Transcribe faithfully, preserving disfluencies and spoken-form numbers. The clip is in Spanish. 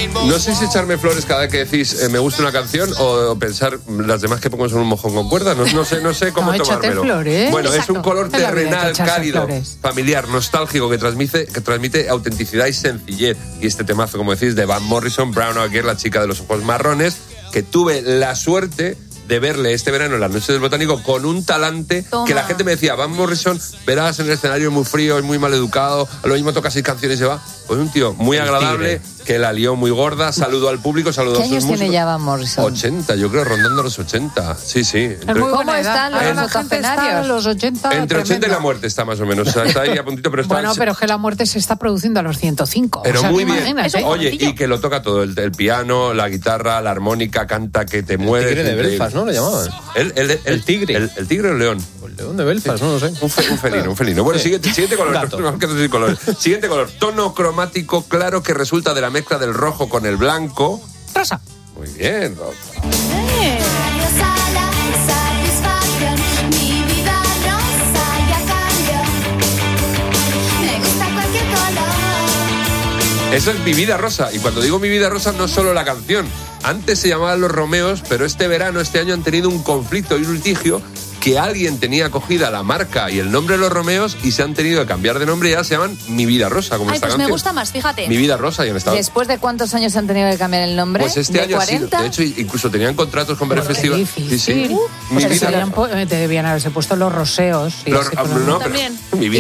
No sé si echarme flores cada vez que decís eh, me gusta una canción o, o pensar las demás que pongo son un mojón con cuerda. No, no sé, no sé cómo no, tomármelo. Flores. Bueno, Exacto. es un color Es la vida, terrenal, cálido, flores. familiar, nostálgico, que transmite, que transmite autenticidad y sencillez. Y este temazo, como decís, de Van Morrison, Brown O'Gear, la chica de los ojos marrones, que tuve la suerte de verle este verano en las noches del Botánico con un talante. Toma. Que la gente me decía, Van Morrison, verás en el escenario es muy frío, es muy mal educado, a lo mismo toca seis canciones y se va. Pues un tío muy el agradable, tigre. Que la lió muy gorda, saludó al público, saludó a sus músicos. ¿Qué años tiene ya Van Morrison? ochenta, yo creo, rondando los ochenta. Sí, sí. Entre, ¿Cómo están los en, octogenarios? Los ochenta, entre ochenta y la muerte está más o menos. O sea, está ahí a puntito, pero está... Bueno, pero es que la muerte se está produciendo a los ciento cinco. Pero o sea, muy bien. Imagínate. Oye, y que lo toca todo, el, el piano, la guitarra, la armónica, canta que te muere. El tigre de Belfast, ¿no? Lo llamaban. El, el, el, el tigre. El, el tigre o el león. El león de Belfast, sí. No lo sé. Un, fe, un felino, un felino. Bueno, sí. siguiente, siguiente color. No, color. Siguiente color. Tono cromático claro que resulta de la mezcla del rojo con el blanco. Rosa. Muy bien, Rosa. Eh. Eso es Mi Vida Rosa. Y cuando digo Mi Vida Rosa no es solo la canción. Antes se llamaban Los Romeos, pero este verano, este año han tenido un conflicto y un litigio que alguien tenía cogida la marca y el nombre de Los Romeos y se han tenido que cambiar de nombre y ya se llaman Mi Vida Rosa, como Ay, esta pues canción. Me gusta más, fíjate. Mi Vida Rosa y han estado... ¿Después de cuántos años han tenido que cambiar el nombre? Pues este ¿De año cuarenta? ha sido. De hecho, incluso tenían contratos con varios festivales. Sí, sí. Uh, Mi pues vida... debían, debían haberse puesto Los Roseos. Y Los, así no, con pero, También. Mi Vida